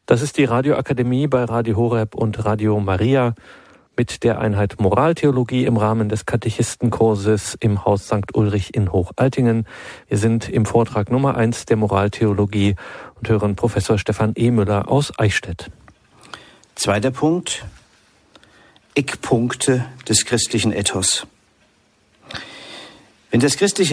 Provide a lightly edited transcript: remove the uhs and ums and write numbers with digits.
Das ist die Radioakademie bei Radio Horeb und Radio Maria mit der Einheit Moraltheologie im Rahmen des Katechistenkurses im Haus St. Ulrich in Hochaltingen. Wir sind im Vortrag Nummer 1 der Moraltheologie und hören Professor Stefan E. Müller aus Eichstätt. Zweiter Punkt: Eckpunkte des christlichen Ethos. Wenn das christliche